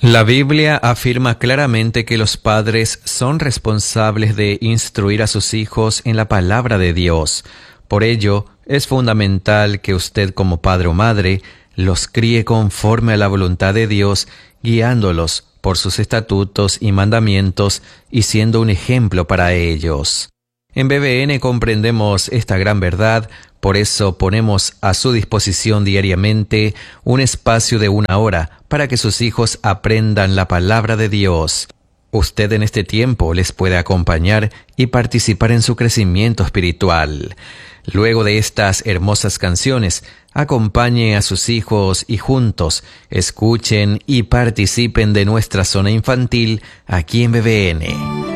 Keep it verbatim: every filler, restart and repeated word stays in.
La Biblia afirma claramente que los padres son responsables de instruir a sus hijos en la palabra de Dios. Por ello, es fundamental que usted como padre o madre los críe conforme a la voluntad de Dios, guiándolos por sus estatutos y mandamientos y siendo un ejemplo para ellos. En B B N comprendemos esta gran verdad, por eso ponemos a su disposición diariamente un espacio de una hora para que sus hijos aprendan la palabra de Dios. Usted en este tiempo les puede acompañar y participar en su crecimiento espiritual. Luego de estas hermosas canciones, acompañe a sus hijos y juntos escuchen y participen de nuestra zona infantil aquí en B B N.